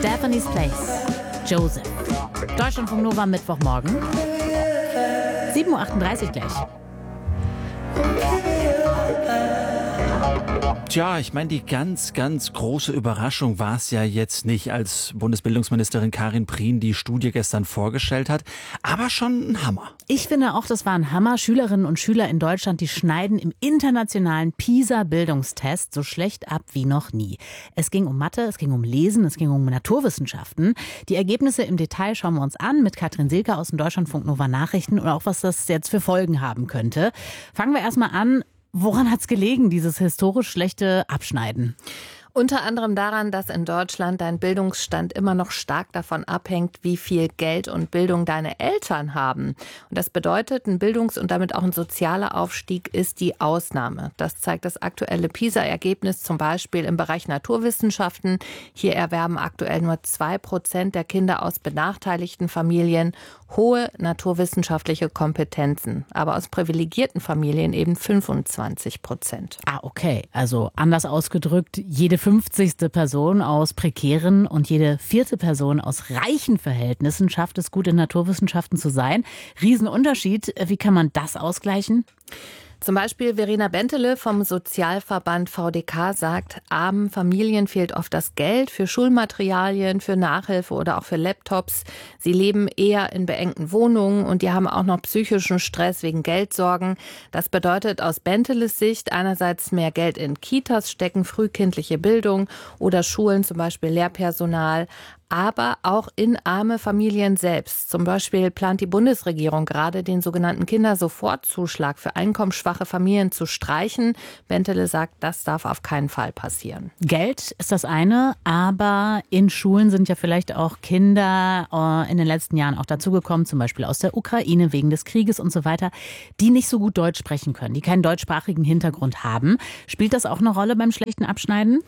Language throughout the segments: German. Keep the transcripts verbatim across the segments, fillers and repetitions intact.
Stephanie's Place. Joseph. Deutschlandfunk Nova, Mittwochmorgen. sieben Uhr achtunddreißig gleich. Tja, ich meine, die ganz, ganz große Überraschung war es ja jetzt nicht, als Bundesbildungsministerin Karin Prien die Studie gestern vorgestellt hat, aber schon ein Hammer. Ich finde auch, das war ein Hammer. Schülerinnen und Schüler in Deutschland, die schneiden im internationalen PISA-Bildungstest so schlecht ab wie noch nie. Es ging um Mathe, es ging um Lesen, es ging um Naturwissenschaften. Die Ergebnisse im Detail schauen wir uns an mit Katrin Silke aus den Deutschlandfunk Nova Nachrichten und auch, was das jetzt für Folgen haben könnte. Fangen wir erstmal an. Woran hat es gelegen, dieses historisch schlechte Abschneiden? Unter anderem daran, dass in Deutschland dein Bildungsstand immer noch stark davon abhängt, wie viel Geld und Bildung deine Eltern haben. Und das bedeutet, ein Bildungs- und damit auch ein sozialer Aufstieg ist die Ausnahme. Das zeigt das aktuelle PISA-Ergebnis zum Beispiel im Bereich Naturwissenschaften. Hier erwerben aktuell nur zwei Prozent der Kinder aus benachteiligten Familien hohe naturwissenschaftliche Kompetenzen. Aber aus privilegierten Familien eben fünfundzwanzig Prozent. Ah, okay. Also anders ausgedrückt, jede fünfzigste Person aus prekären und jede vierte Person aus reichen Verhältnissen schafft es gut, in Naturwissenschaften zu sein. Riesenunterschied. Wie kann man das ausgleichen? Zum Beispiel Verena Bentele vom Sozialverband V D K sagt, armen Familien fehlt oft das Geld für Schulmaterialien, für Nachhilfe oder auch für Laptops. Sie leben eher in beengten Wohnungen und die haben auch noch psychischen Stress wegen Geldsorgen. Das bedeutet aus Benteles Sicht einerseits mehr Geld in Kitas stecken, frühkindliche Bildung oder Schulen, zum Beispiel Lehrpersonal, aber auch in arme Familien selbst. Zum Beispiel plant die Bundesregierung gerade, den sogenannten Kindersofortzuschlag für einkommensschwache Familien zu streichen. Bentele sagt, das darf auf keinen Fall passieren. Geld ist das eine, aber in Schulen sind ja vielleicht auch Kinder äh, in den letzten Jahren auch dazugekommen, zum Beispiel aus der Ukraine wegen des Krieges und so weiter, die nicht so gut Deutsch sprechen können, die keinen deutschsprachigen Hintergrund haben. Spielt das auch eine Rolle beim schlechten Abschneiden?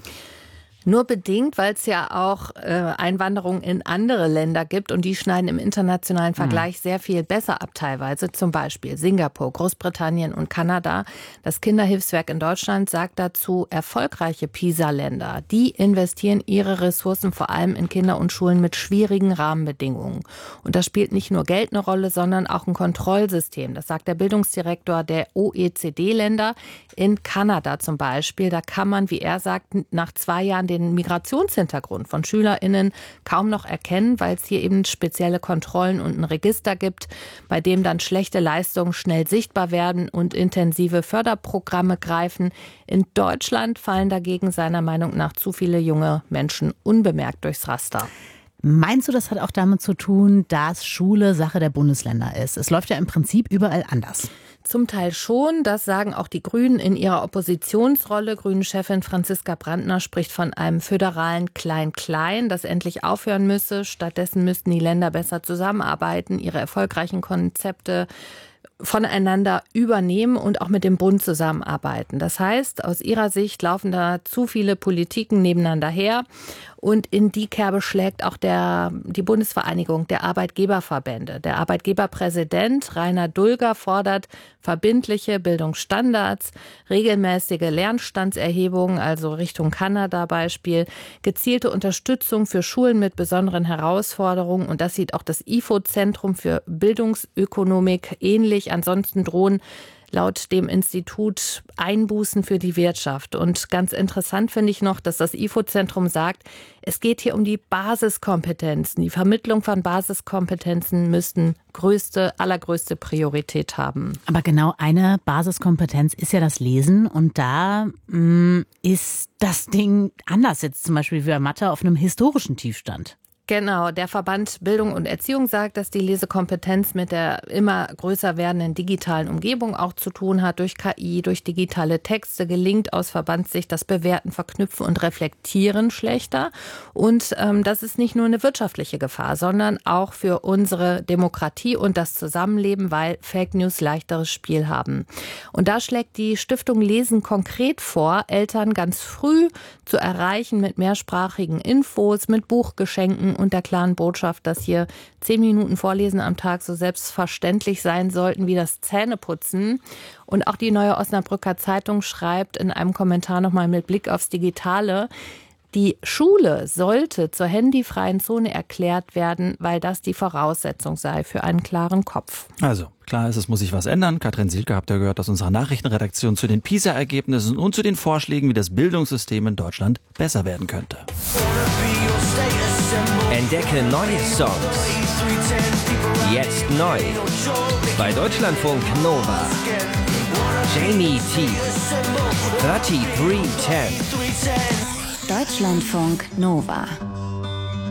Nur bedingt, weil es ja auch äh, Einwanderung in andere Länder gibt und die schneiden im internationalen Vergleich mhm. sehr viel besser ab teilweise. Zum Beispiel Singapur, Großbritannien und Kanada. Das Kinderhilfswerk in Deutschland sagt dazu, erfolgreiche PISA-Länder, die investieren ihre Ressourcen vor allem in Kinder und Schulen mit schwierigen Rahmenbedingungen. Und da spielt nicht nur Geld eine Rolle, sondern auch ein Kontrollsystem. Das sagt der Bildungsdirektor der O E C D-Länder. In Kanada zum Beispiel, da kann man, wie er sagt, nach zwei Jahren den Migrationshintergrund von SchülerInnen kaum noch erkennen, weil es hier eben spezielle Kontrollen und ein Register gibt, bei dem dann schlechte Leistungen schnell sichtbar werden und intensive Förderprogramme greifen. In Deutschland fallen dagegen seiner Meinung nach zu viele junge Menschen unbemerkt durchs Raster. Meinst du, das hat auch damit zu tun, dass Schule Sache der Bundesländer ist? Es läuft ja im Prinzip überall anders. Zum Teil schon, das sagen auch die Grünen in ihrer Oppositionsrolle. Grünen-Chefin Franziska Brandner spricht von einem föderalen Klein-Klein, das endlich aufhören müsse. Stattdessen müssten die Länder besser zusammenarbeiten, ihre erfolgreichen Konzepte voneinander übernehmen und auch mit dem Bund zusammenarbeiten. Das heißt, aus ihrer Sicht laufen da zu viele Politiken nebeneinander her. Und in die Kerbe schlägt auch der, die Bundesvereinigung der Arbeitgeberverbände. Der Arbeitgeberpräsident Rainer Dulger fordert verbindliche Bildungsstandards, regelmäßige Lernstandserhebungen, also Richtung Kanada-Beispiel, gezielte Unterstützung für Schulen mit besonderen Herausforderungen. Und das sieht auch das I F O-Zentrum für Bildungsökonomik ähnlich. Ansonsten drohen laut dem Institut Einbußen für die Wirtschaft. Und ganz interessant finde ich noch, dass das I F O-Zentrum sagt, es geht hier um die Basiskompetenzen. Die Vermittlung von Basiskompetenzen müssten größte, allergrößte Priorität haben. Aber genau eine Basiskompetenz ist ja das Lesen. Und da mh, ist das Ding anders jetzt zum Beispiel wie bei Mathe auf einem historischen Tiefstand. Genau, der Verband Bildung und Erziehung sagt, dass die Lesekompetenz mit der immer größer werdenden digitalen Umgebung auch zu tun hat. Durch K I, durch digitale Texte gelingt aus Verbandssicht das Bewerten, Verknüpfen und Reflektieren schlechter. Und ähm, das ist nicht nur eine wirtschaftliche Gefahr, sondern auch für unsere Demokratie und das Zusammenleben, weil Fake News leichteres Spiel haben. Und da schlägt die Stiftung Lesen konkret vor, Eltern ganz früh zu erreichen mit mehrsprachigen Infos, mit Buchgeschenken und der klaren Botschaft, dass hier zehn Minuten Vorlesen am Tag so selbstverständlich sein sollten wie das Zähneputzen. Und auch die Neue Osnabrücker Zeitung schreibt in einem Kommentar nochmal mit Blick aufs Digitale, Die Schule sollte zur handyfreien Zone erklärt werden, weil das die Voraussetzung sei für einen klaren Kopf. Also, klar ist, es muss sich was ändern. Katrin Sielke habt ihr gehört aus unserer Nachrichtenredaktion zu den PISA-Ergebnissen und zu den Vorschlägen, wie das Bildungssystem in Deutschland besser werden könnte. Entdecke neue Songs. Jetzt neu. Bei Deutschlandfunk Nova. Jamie T. drei drei eins null. Deutschlandfunk Nova.